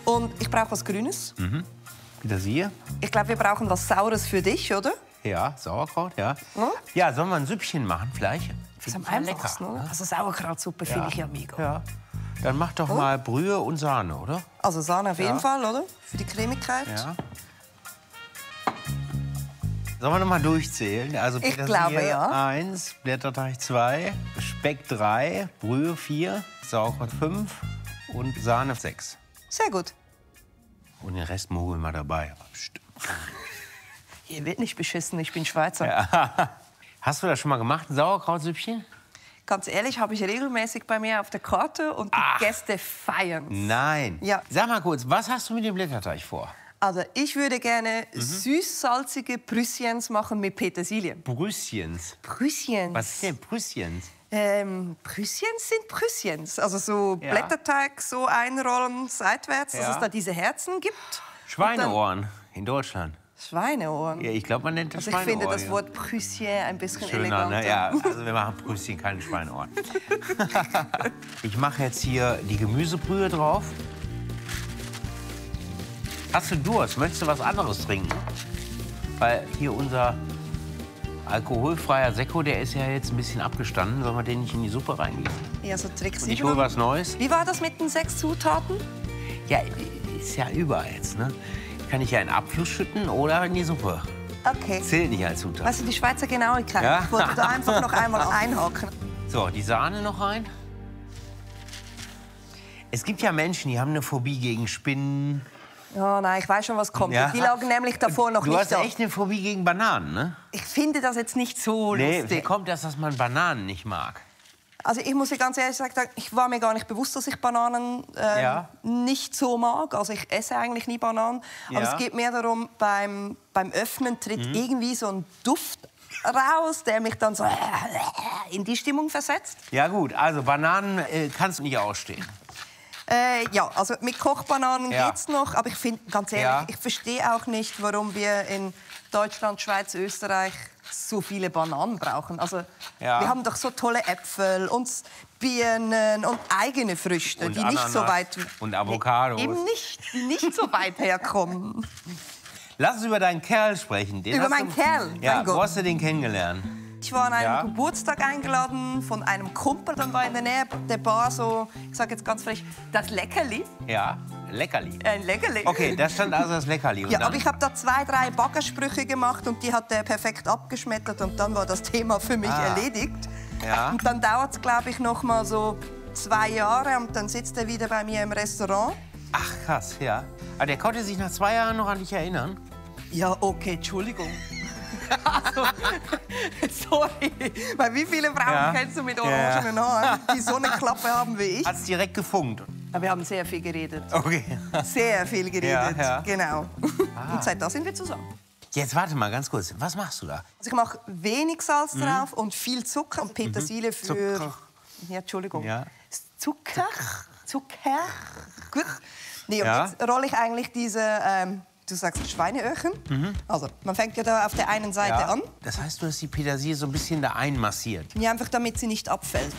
Und ich brauche was Grünes. Petersilie. Ich glaube, wir brauchen was Saures für dich, oder? Ja, Sauerkraut, ja. Hm? Ja, sollen wir ein Süppchen machen vielleicht? Das ist am Find ich einfachsten, lecker, oder? ne? Also Sauerkrautsuppe finde ich ja mega. Ja. Dann mach doch mal Brühe und Sahne, oder? Also Sahne auf jeden Fall, oder? Für die Cremigkeit. Ja. Sollen wir noch mal durchzählen? Also Ich Petersilie glaube, ja. 1, Blätterteig 2, Speck 3, Brühe 4, Sauerkraut 5 und Sahne 6. Sehr gut. Und den Rest mogeln wir dabei. Hier wird nicht beschissen, ich bin Schweizer. Ja. Hast du das schon mal gemacht, ein Sauerkrautsüppchen? Ganz ehrlich, habe ich regelmäßig bei mir auf der Karte und die Gäste feiern. Nein. Ja. Sag mal kurz, was hast du mit dem Blätterteig vor? Also ich würde gerne süß-salzige Brüsschens machen mit Petersilie. Brüsschens. Brüsschens. Was ist denn Brüsschens? Brüsschens sind Brüsschens. Also so Ja. Blätterteig so einrollen seitwärts, dass Ja. es da diese Herzen gibt. Schweineohren in Deutschland. Schweineohren. Ja, ich glaube, man nennt das Also ich finde Schweineohren. das Wort Brüsschen ein bisschen Schöner, eleganter. ne? Ja, also wir machen Brüsschen, keine Schweineohren. Ich mache jetzt hier die Gemüsebrühe drauf. Hast du Durst? Möchtest du was anderes trinken? Weil hier unser alkoholfreier Sekko, der ist ja jetzt ein bisschen abgestanden. Sollen wir den nicht in die Suppe reingießen? Ja, so Tricks. Und ich hole was Neues. Wie war das mit den 6 Zutaten? Ja, ist ja über jetzt, ne? Kann ich ja in Abfluss schütten oder in die Suppe. Okay. Zählt nicht als Zutat. Weißt du, die Schweizer Genauigkeit. Ja. Ich wollte da einfach noch einmal einhaken. So, die Sahne noch rein. Es gibt ja Menschen, die haben eine Phobie gegen Spinnen. Ja, nein, ich weiß schon, was kommt. Ja. Die lagen nämlich davor noch Du nicht hast da. echt eine Phobie gegen Bananen, ne? Ich finde das jetzt nicht so Nee, wie lustig. kommt das, dass man Bananen nicht mag? Also ich muss dir ganz ehrlich sagen, ich war mir gar nicht bewusst, dass ich Bananen Ja. nicht so mag. Also ich esse eigentlich nie Bananen. Aber Ja. es geht mehr darum, beim Öffnen tritt irgendwie so ein Duft raus, der mich dann so in die Stimmung versetzt. Ja gut, also Bananen kannst du nicht ausstehen. Ja, also mit Kochbananen Ja. geht's noch. Aber ich finde, ganz ehrlich, Ja. ich verstehe auch nicht, warum wir in Deutschland, Schweiz, Österreich so viele Bananen brauchen. Also Ja. wir haben doch so tolle Äpfel und Birnen und eigene Früchte, Und die nicht so Ananas weit und Avocados. eben nicht, die nicht so weit herkommen. Lass uns über deinen Kerl sprechen. Den Über hast meinen du, Kerl? Ja, Mein wo Gott. hast du den kennengelernt? Ich war an einem Ja. Geburtstag eingeladen von einem Kumpel, dann war in der Nähe der Bar so, ich sage jetzt ganz frech, das Leckerli. Ja, Leckerli. Ein Leckerli. Okay, da stand also das Leckerli. Und Ja, dann? aber ich habe da 2, 3 Baggersprüche gemacht und die hat er perfekt abgeschmettert und dann war das Thema für mich erledigt. Ja. Und dann dauert es, glaube ich, noch mal so 2 Jahre und dann sitzt er wieder bei mir im Restaurant. Ach krass, ja. Aber der konnte sich nach 2 Jahren noch an dich erinnern? Ja, okay, Entschuldigung. Also, sorry, weil wie viele Frauen Ja. kennst du mit orangenen Haaren, die so eine Klappe haben wie ich? Hat's direkt gefunkt? Ja, wir haben sehr viel geredet. Okay. Sehr viel geredet, Ja, ja. genau. Und seit da sind wir zusammen. Jetzt warte mal ganz kurz. Was machst du da? Also ich mache wenig Salz drauf und viel Zucker und Petersilie für... Zucker. Ja, Entschuldigung. Ja. Zucker? Zucker? Gut. Nee, und Ja. jetzt rolle ich eigentlich diese, du sagst Schweineöhrchen. Also man fängt ja da auf der einen Seite an. Das heißt, du hast die Petersilie so ein bisschen da einmassiert. Ja, einfach damit sie nicht abfällt.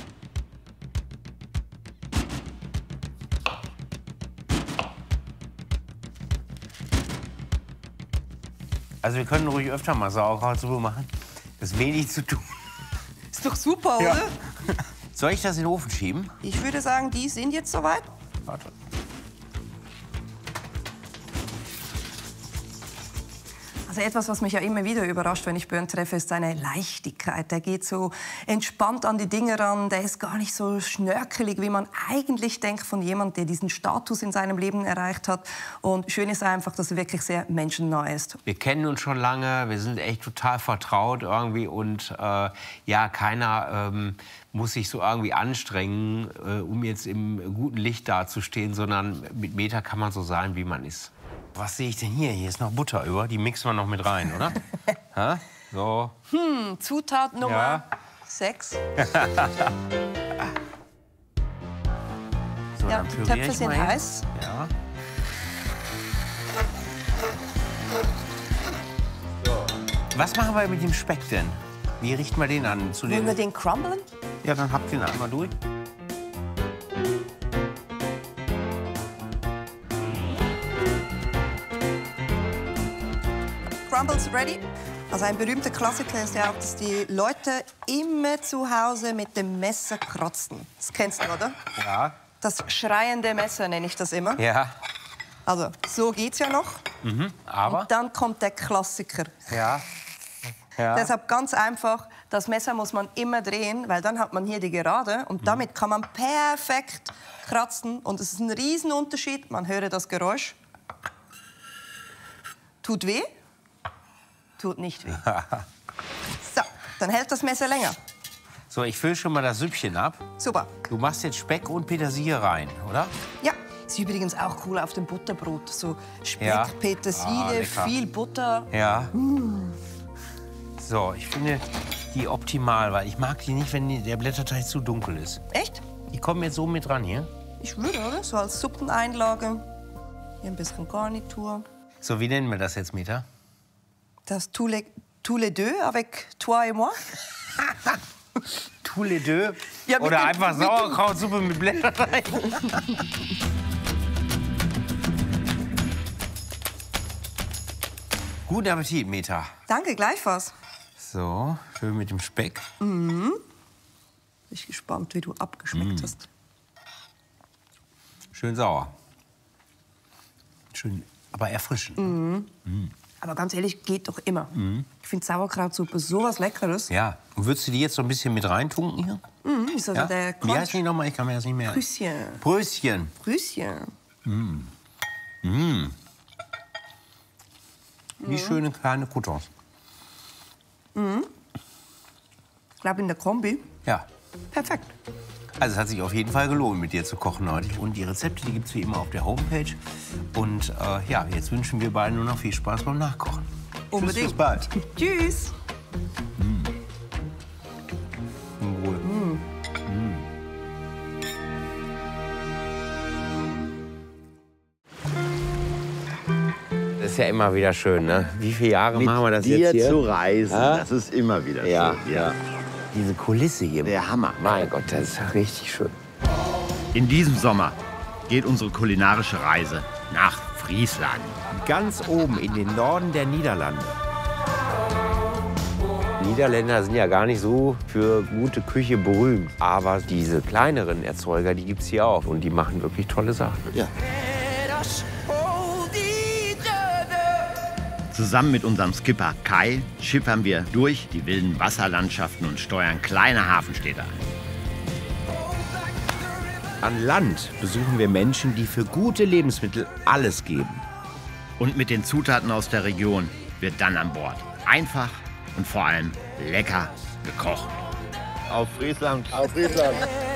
Also wir können ruhig öfter mal Sauerkrautsuppe machen. Das ist wenig zu tun. Ist doch super, Ja. oder? Soll ich das in den Ofen schieben? Ich würde sagen, die sind jetzt soweit. Warte. Also etwas, was mich ja immer wieder überrascht, wenn ich Björn treffe, ist seine Leichtigkeit. Der geht so entspannt an die Dinge ran. Der ist gar nicht so schnörkelig, wie man eigentlich denkt von jemandem, der diesen Status in seinem Leben erreicht hat. Und schön ist einfach, dass er wirklich sehr menschennah ist. Wir kennen uns schon lange, wir sind echt total vertraut irgendwie und ja, keiner muss sich so irgendwie anstrengen, um jetzt im guten Licht dazustehen, sondern mit Meta kann man so sein, wie man ist. Was sehe ich denn hier? Hier ist noch Butter über, die mixen wir noch mit rein, oder? Ha? So. Zutat Nummer Ja. 6. So, Ja, dann die püriere Töpfe ich sind mal hier. heiß. Ja. Was machen wir mit dem Speck denn? Wie richten wir den an? Zu Wollen wir den... den crumblen? Ja, dann habt den einmal durch. Crumbles ready. Also ein berühmter Klassiker ist ja auch, dass die Leute immer zu Hause mit dem Messer kratzen. Das kennst du, oder? Ja. Das schreiende Messer nenne ich das immer. Ja. Also, so geht's ja noch. Aber? Und dann kommt der Klassiker. Ja. Ja. Deshalb ganz einfach, das Messer muss man immer drehen, weil dann hat man hier die Gerade und damit kann man perfekt kratzen. Und es ist ein Riesenunterschied. Man höre das Geräusch. Tut weh? Tut nicht weh. So, dann hält das Messer länger. So, ich fülle schon mal das Süppchen ab. Super. Du machst jetzt Speck und Petersilie rein, oder? Ja, ist übrigens auch cool auf dem Butterbrot. So Speck, Ja. Petersilie, lecker. viel Butter. Ja. So, ich finde die optimal, weil ich mag die nicht, wenn der Blätterteig zu dunkel ist. Echt? Die kommen jetzt so mit ran hier. Ich würde, oder? So als Suppeneinlage. Hier ein bisschen Garnitur. So, wie nennen wir das jetzt, Meta? Das tous les deux avec toi et moi. Tous les deux? Ja, mit Oder dem- einfach mit dem- Sauerkrautsuppe mit Blätterteig? Guten Appetit, Meta. Danke, gleichfalls. So, schön mit dem Speck. Bin ich gespannt, wie du abgeschmeckt hast. Schön sauer. Schön, aber erfrischend. Aber ganz ehrlich, geht doch immer. Ich finde Sauerkrautsuppe sowas Leckeres. Ja. Und würdest du die jetzt so ein bisschen mit reintunken hier? Ist also Ja? der Wie heißt die nochmal? Ich kann mir das nicht mehr... Prüsschen. Pröschen. Prüsschen. Wie schöne kleine Croutons. Ich glaube, in der Kombi. Ja. Perfekt. Also es hat sich auf jeden Fall gelohnt, mit dir zu kochen heute. Und die Rezepte, die gibt es wie immer auf der Homepage. Und ja, jetzt wünschen wir beiden nur noch viel Spaß beim Nachkochen. Unbedingt. Tschüss, bis bald. Tschüss. Zum Wohl. Das ist ja immer wieder schön, ne? Wie viele Jahre machen wir das dir jetzt hier? zu reisen, Ja? das ist immer wieder Ja, schön. ja. Diese Kulisse hier. Der Hammer. Mein Gott, das ist ja richtig schön. In diesem Sommer geht unsere kulinarische Reise nach Friesland. Ganz oben in den Norden der Niederlande. Niederländer sind ja gar nicht so für gute Küche berühmt. Aber diese kleineren Erzeuger, die gibt es hier auch. Und die machen wirklich tolle Sachen. Ja. Zusammen mit unserem Skipper Kai schippern wir durch die wilden Wasserlandschaften und steuern kleine Hafenstädte ein. An Land besuchen wir Menschen, die für gute Lebensmittel alles geben. Und mit den Zutaten aus der Region wird dann an Bord einfach und vor allem lecker gekocht. Auf Friesland. Auf Friesland.